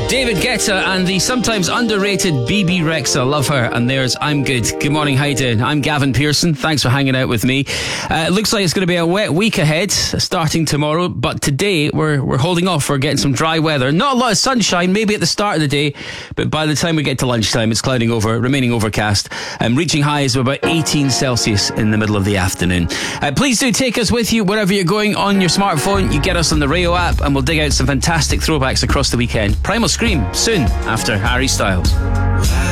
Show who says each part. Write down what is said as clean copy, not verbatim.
Speaker 1: David Guetta and the sometimes underrated BB Rexa. Love her. And there's I'm Good. Good morning, how you doing? I'm Gavin Pearson. Thanks for hanging out with me. It looks like it's going to be a wet week ahead, starting tomorrow. But today we're holding off. We're getting some dry weather. Not a lot of sunshine, maybe at the start of the day. But by the time we get to lunchtime, it's clouding over, remaining overcast, and reaching highs of about 18 Celsius in the middle of the afternoon. Please do take us with you wherever you're going on your smartphone. You get us on the Rayo app, and we'll dig out some fantastic throwbacks across the weekend. Primal Scream soon after Harry Styles.